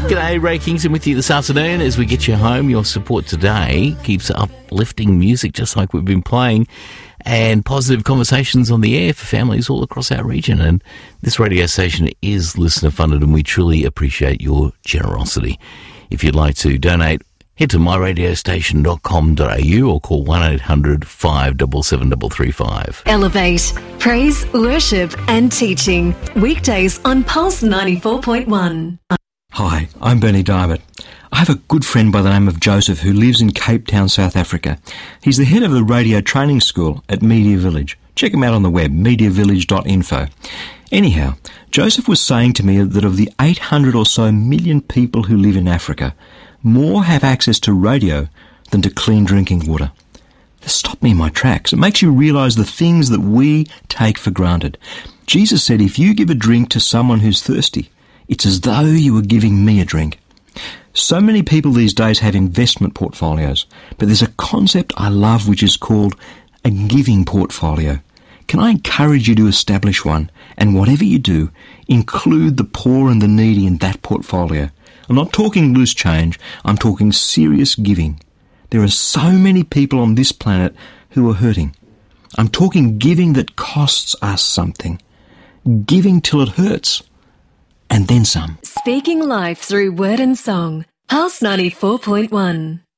G'day, Ray Kingston with you this afternoon as we get you home. Your support today keeps uplifting music just like we've been playing and positive conversations on the air for families all across our region. And this radio station is listener funded and we truly appreciate your generosity. If you'd like to donate, head to myradiostation.com.au or call 1-800-577-335. Elevate, praise, worship and teaching. Weekdays on Pulse 94.1. Hi, I'm Bernie Diamond. I have a good friend by the name of Joseph who lives in Cape Town, South Africa. He's the head of the radio training school at Media Village. Check him out on the web, mediavillage.info. Anyhow, Joseph was saying to me that of the 800 or so million people who live in Africa, more have access to radio than to clean drinking water. This stopped me in my tracks. It makes you realise the things that we take for granted. Jesus said, if you give a drink to someone who's thirsty, it's as though you were giving me a drink. So many people these days have investment portfolios, but there's a concept I love which is called a giving portfolio. Can I encourage you to establish one, and whatever you do, include the poor and the needy in that portfolio? I'm not talking loose change, I'm talking serious giving. There are so many people on this planet who are hurting. I'm talking giving that costs us something. Giving till it hurts. And then some. Speaking life through word and song. Pulse 94.1.